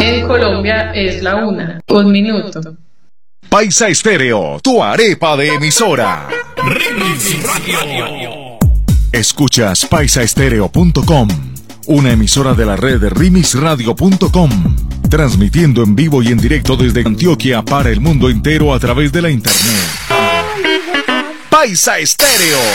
En Colombia es la 1:01. Paisa Estéreo, tu arepa de emisora. Remix Radio. Escuchas paisaestereo.com, una emisora de la red de remixradio.com, transmitiendo en vivo y en directo desde Antioquia para el mundo entero a través de la internet. Paisa Estéreo.